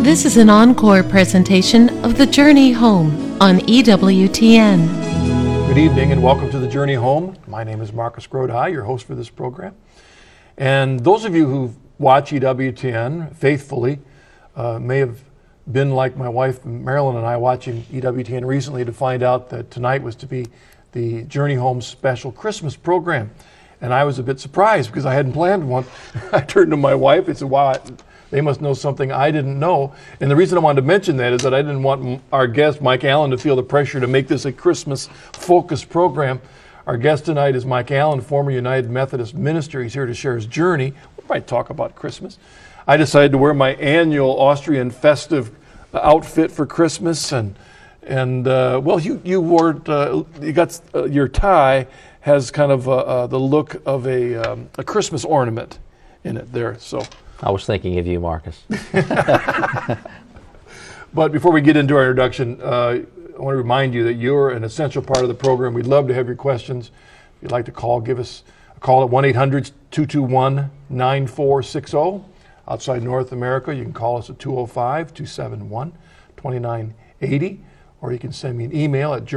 This is an encore presentation of The Journey Home on EWTN. Good evening and welcome to The Journey Home. My name is Marcus Grodi, your host for this program. And those of you who watch EWTN faithfully may have been like my wife Marilyn and I watching EWTN recently to find out that tonight was to be the Journey Home special Christmas program. And I was a bit surprised because I hadn't planned one. I turned to my wife and said, wow, they must know something I didn't know. And the reason I wanted to mention that is that I didn't want our guest, Mike Allen, to feel the pressure to make this a Christmas-focused program. Our guest tonight is Mike Allen, former United Methodist minister. He's here to share his journey. We might talk about Christmas. I decided to wear my annual Austrian festive outfit for Christmas, and well, you wore you got your tie has kind of the look of a Christmas ornament in it there. So I was thinking of you, Marcus. But before we get into our introduction, I want to remind you that you're an essential part of the program. We'd love to have your questions. If you'd like to call, give us a call at 1-800-221-9460. Outside North America, you can call us at 205-271-2980, or you can send me an email at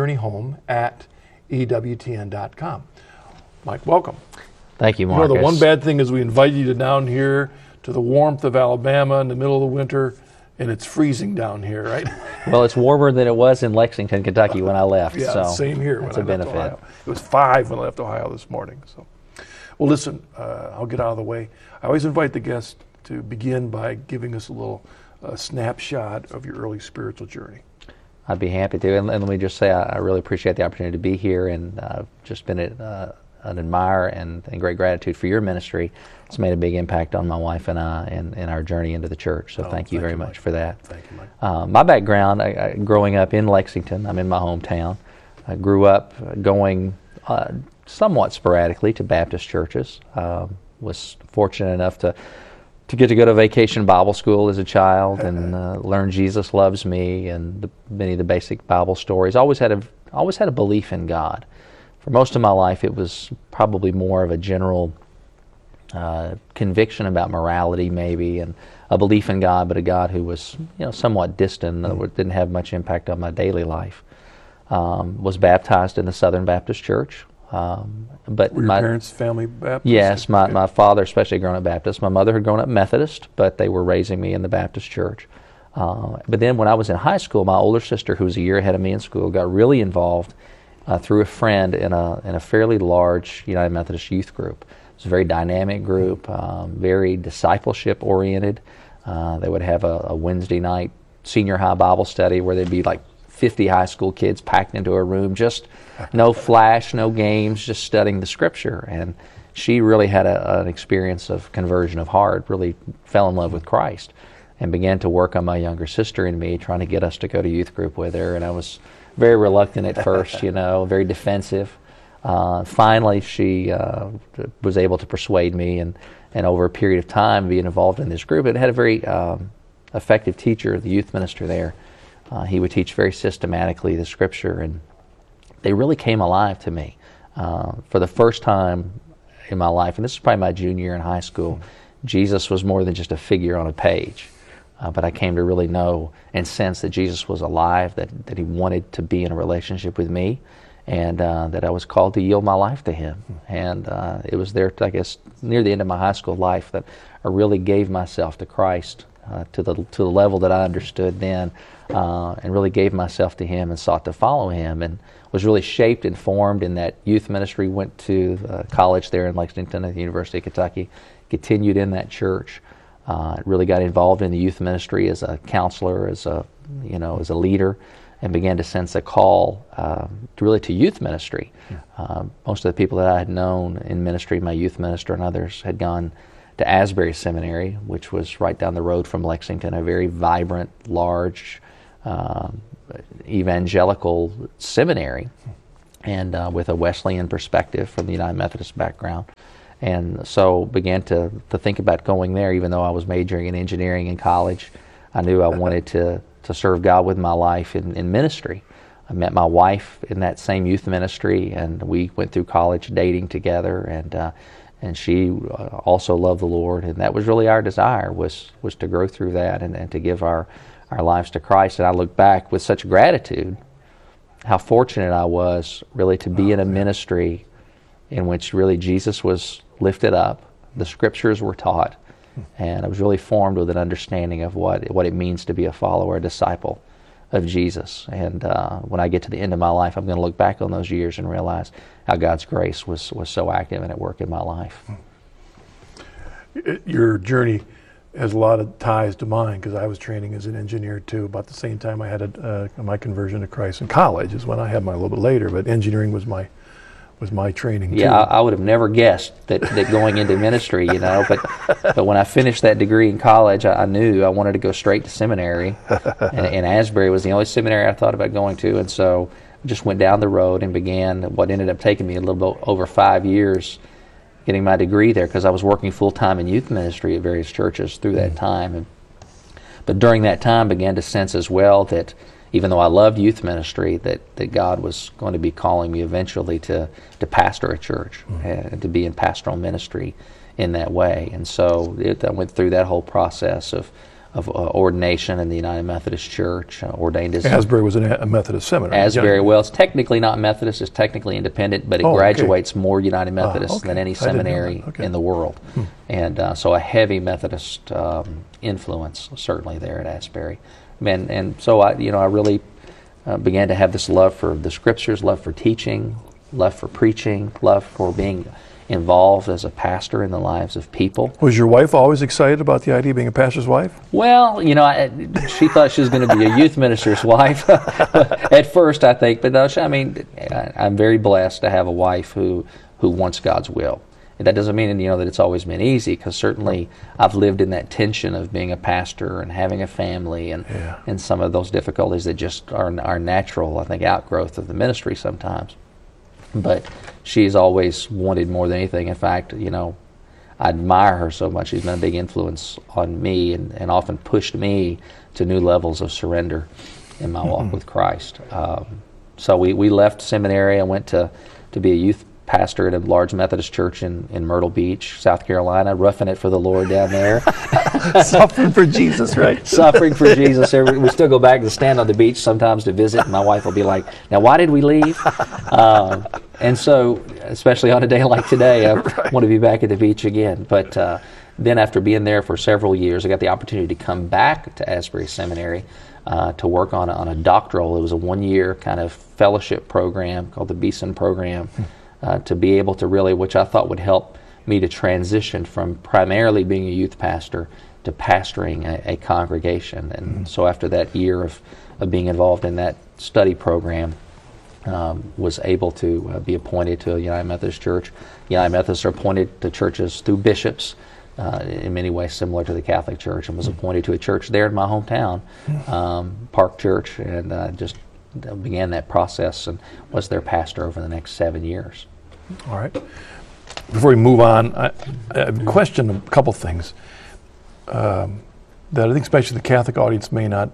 journeyhome@ewtn.com. Mike, welcome. Thank you, Marcus. You know, the one bad thing is we invite you down here to the warmth of Alabama in the middle of the winter, and it's freezing down here, right? Well, it's warmer than it was in Lexington, Kentucky when I left. Yeah, so same here. That's when a I left benefit. Ohio. It was 5 when I left Ohio this morning. So, well, listen, I'll get out of the way. I always invite the guests to begin by giving us a little snapshot of your early spiritual journey. I'd be happy to. And let me just say I really appreciate the opportunity to be here, and I've just been an admirer and great gratitude for your ministry. It's made a big impact on my wife and I and our journey into the church. So thank you very much for that. Thank you, Mike. My background, growing up in Lexington, I'm in my hometown. I grew up going somewhat sporadically to Baptist churches. Was fortunate enough to get to go to vacation Bible school as a child and learn Jesus loves me and many of the basic Bible stories. Always had a belief in God. For most of my life, it was probably more of a general conviction about morality, maybe, and a belief in God, but a God who was, somewhat distant. In other words, didn't have much impact on my daily life. Was baptized in the Southern Baptist Church. But were your parents family Baptist? Yes, my father especially grown up Baptist. My mother had grown up Methodist, but they were raising me in the Baptist church. But then when I was in high school, my older sister, who was a year ahead of me in school, got really involved through a friend in a fairly large United Methodist youth group. It was a very dynamic group, very discipleship oriented. They would have a Wednesday night senior high Bible study where there'd be like 50 high school kids packed into a room, just no flash, no games, just studying the scripture. And she really had an experience of conversion of heart, really fell in love with Christ, and began to work on my younger sister and me, trying to get us to go to youth group with her. And I was very reluctant at first, very defensive. Finally, she was able to persuade me, and over a period of time being involved in this group, it had a very effective teacher, the youth minister there. He would teach very systematically the scripture, and they really came alive to me. For the first time in my life, and this is probably my junior year in high school, Jesus was more than just a figure on a page. But I came to really know and sense that Jesus was alive, that he wanted to be in a relationship with me, and that I was called to yield my life to him. And it was there, I guess, near the end of my high school life that I really gave myself to Christ to the level that I understood then, and really gave myself to him and sought to follow him, and was really shaped and formed in that youth ministry. Went to college there in Lexington at the University of Kentucky, continued in that church, really got involved in the youth ministry as a counselor, as a leader, and began to sense a call to youth ministry. Most of the people that I had known in ministry, my youth minister and others, had gone to Asbury Seminary, which was right down the road from Lexington, a very vibrant, large, evangelical seminary, and with a Wesleyan perspective from the United Methodist background. And so began to think about going there, even though I was majoring in engineering in college. I knew I wanted to serve God with my life in ministry. I met my wife in that same youth ministry, and we went through college dating together, and and she also loved the Lord, and that was really our desire, was to grow through that and to give our lives to Christ. And I look back with such gratitude how fortunate I was really to be in a ministry in which really Jesus was lifted up, the Scriptures were taught, and I was really formed with an understanding of what it means to be a follower, a disciple of Jesus. And when I get to the end of my life, I'm going to look back on those years and realize how God's grace was so active and at work in my life. Your journey has a lot of ties to mine, because I was training as an engineer too. About the same time I had my conversion to Christ. In college is when I had mine, a little bit later, but engineering was my training too. Yeah, I would have never guessed that going into ministry, but when I finished that degree in college, I knew I wanted to go straight to seminary, and Asbury was the only seminary I thought about going to, and so I just went down the road and began what ended up taking me a little bit over 5 years getting my degree there, because I was working full-time in youth ministry at various churches through that time. But during that time began to sense as well that even though I loved youth ministry, that God was going to be calling me eventually to pastor a church and to be in pastoral ministry in that way. And so I went through that whole process of ordination in the United Methodist Church, ordained as... Asbury was a Methodist seminary. Asbury, well, it's technically not Methodist, it's technically independent, but it graduates more United Methodist than any seminary in the world. And so a heavy Methodist influence certainly there at Asbury. And so I really began to have this love for the Scriptures, love for teaching, love for preaching, love for being involved as a pastor in the lives of people. Was your wife always excited about the idea of being a pastor's wife? Well, she thought she was going to be a youth minister's wife at first, I think. But no, I'm very blessed to have a wife who wants God's will. And that doesn't mean that it's always been easy, because certainly I've lived in that tension of being a pastor and having a family and some of those difficulties that just are natural, I think, outgrowth of the ministry sometimes. But she's always wanted more than anything. In fact, I admire her so much. She's been a big influence on me and often pushed me to new levels of surrender in my walk with Christ. So we left seminary and went to be a youth pastor at a large Methodist church in Myrtle Beach, South Carolina, roughing it for the Lord down there. Suffering for Jesus, right? Suffering for Jesus. We still go back to stand on the beach sometimes to visit, and my wife will be like, "Now, why did we leave?" And so, especially on a day like today, I want to be back at the beach again. But then after being there for several years, I got the opportunity to come back to Asbury Seminary to work on a doctoral. It was a 1-year kind of fellowship program called the Beeson program, to be able to really, which I thought would help me to transition from primarily being a youth pastor to pastoring a congregation. And so after that year of being involved in that study program, was able to be appointed to a United Methodist Church. United Methodists are appointed to churches through bishops, in many ways similar to the Catholic Church, and was appointed to a church there in my hometown, Park Church, and just began that process and was their pastor over the next 7 years. All right. Before we move on, I have a question, a couple things that I think especially the Catholic audience may not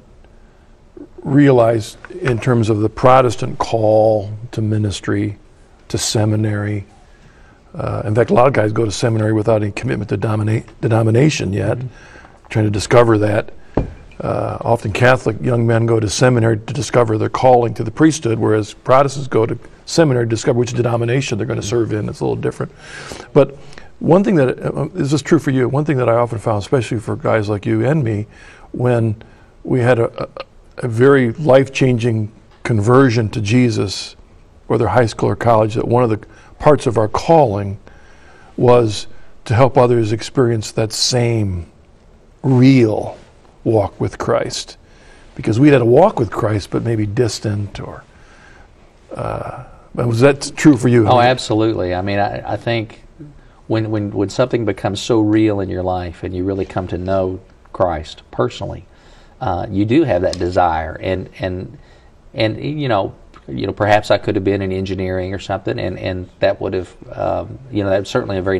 realize in terms of the Protestant call to ministry, to seminary. In fact, a lot of guys go to seminary without any commitment to denomination yet, trying to discover that. Often Catholic young men go to seminary to discover their calling to the priesthood, whereas Protestants go to seminary to discover which denomination they're going to serve in. It's a little different. But one thing that, this is true for you, one thing that I often found, especially for guys like you and me, when we had a very life-changing conversion to Jesus, whether high school or college, that one of the parts of our calling was to help others experience that same real walk with Christ. Because we had a walk with Christ, but maybe distant, or was that true for you? Oh, absolutely. I mean, I think when something becomes so real in your life and you really come to know Christ personally, you do have that desire, and perhaps I could have been in engineering or something, and that would have, that's certainly a very